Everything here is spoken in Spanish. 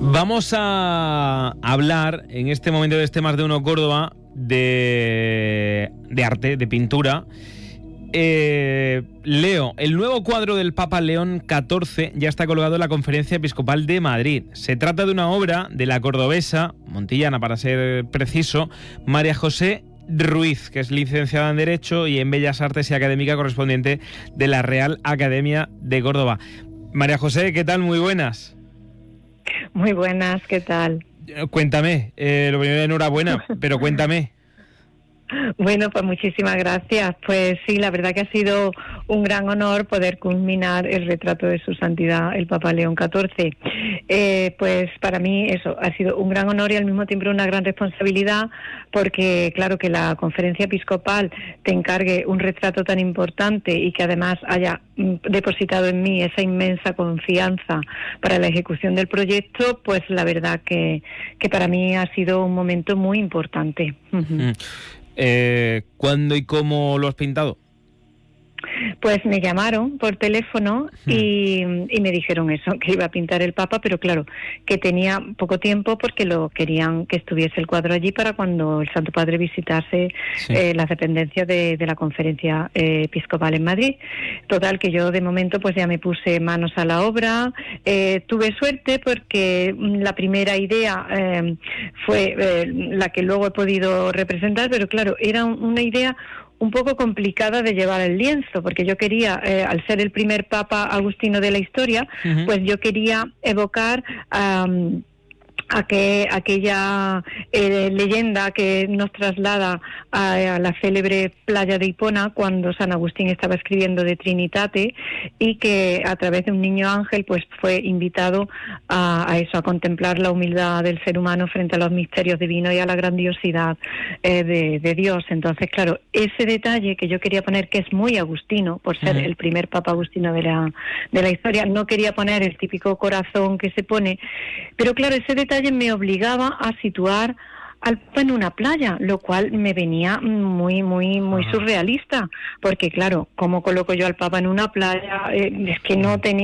Vamos a hablar en este momento de Más de Uno Córdoba de arte, de pintura. Leo, el nuevo cuadro del Papa León XIV ya está colgado en la Conferencia Episcopal de Madrid. Se trata de una obra de la cordobesa, montillana para ser preciso, María José Ruiz, que es licenciada en Derecho y en Bellas Artes y académica correspondiente de la Real Academia de Córdoba. María José, ¿qué tal? Muy buenas. Muy buenas, ¿qué tal? Cuéntame, lo primero, enhorabuena, pero cuéntame. Bueno, pues muchísimas gracias. Pues sí, la verdad que ha sido un gran honor poder culminar el retrato de su santidad, el Papa León XIV. Pues para mí eso ha sido un gran honor y al mismo tiempo una gran responsabilidad, porque claro, que la Conferencia Episcopal te encargue un retrato tan importante y que además haya depositado en mí esa inmensa confianza para la ejecución del proyecto, pues la verdad que para mí ha sido un momento muy importante. ¿Cuándo y cómo lo has pintado? Pues me llamaron por teléfono y me dijeron eso, que iba a pintar el Papa, pero claro, que tenía poco tiempo porque lo querían que estuviese el cuadro allí para cuando el Santo Padre visitase las dependencias de la Conferencia Episcopal en Madrid. Total, que yo de momento pues ya me puse manos a la obra. Tuve suerte porque la primera idea fue la que luego he podido representar, pero claro, era una idea un poco complicada de llevar el lienzo, porque yo quería, al ser el primer Papa agustino de la historia, pues yo quería evocar aquella leyenda que nos traslada a la célebre playa de Hipona cuando San Agustín estaba escribiendo de Trinitate, y que a través de un niño ángel pues fue invitado a contemplar la humildad del ser humano frente a los misterios divinos y a la grandiosidad de Dios. Entonces, claro, ese detalle que yo quería poner, que es muy agustino por ser el primer Papa agustino de la historia, no quería poner el típico corazón que se pone, pero claro, ese detalle me obligaba a situar al Papa en una playa, lo cual me venía muy surrealista, porque claro, ¿cómo coloco yo al Papa en una playa? Es que no tenía